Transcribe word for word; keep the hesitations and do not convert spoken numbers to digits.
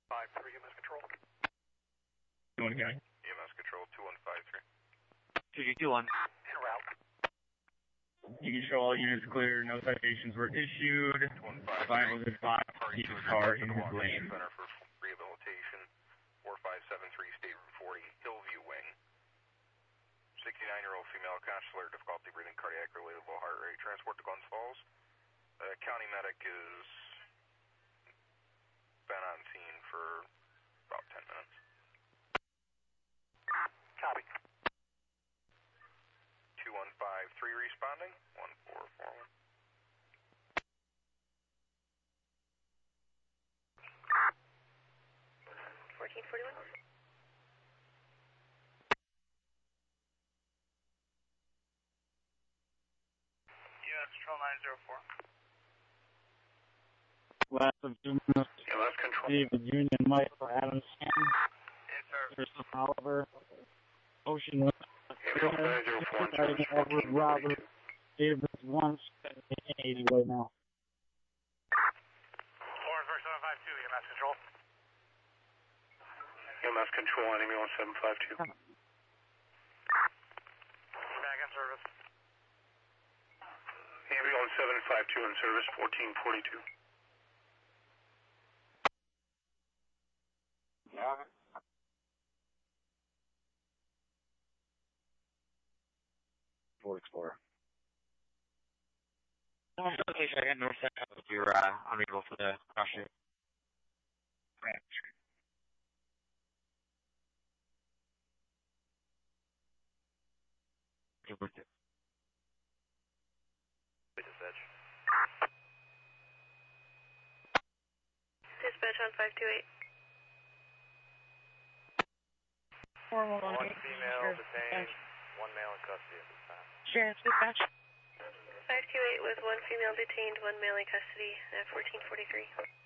five three, E M S control. One guy. E M S control two one five three. two two two one. En route. You can show all units clear, no citations were issued. Client was advised to keep his car in his lane. Center for Rehabilitation, four five seven three State Route forty, Hillview Wing. sixty-nine-year-old female conscious alert, difficulty breathing, cardiac related, low heart rate. Transport to Glens Falls. Uh, county medic is been on scene for about ten minutes. Copy. two one five three responding, one four four one. fourteen forty-one. E M S control nine zero four. Last of two minutes. E M S control. David Union, Michael Adams, Yes, sir. Christopher Oliver, Ocean West, E M S nine zero four, service Edward fourteen Robert, David one seventeen eighty right now. Lawrenceburg seven five two, E M S control. E M S control, enemy one seven five two. Back in service. Enemy one seven five two in service, fourteen forty-two. Yeah. Ford Explorer. Location again, north side. If you're uh, unable for the crash. Right. Good with it. Dispatch. Dispatch on five two eight. One female detained, one male in custody at this time. Sheriff's dispatch. five two eight with one female detained, one male in custody at fourteen forty-three.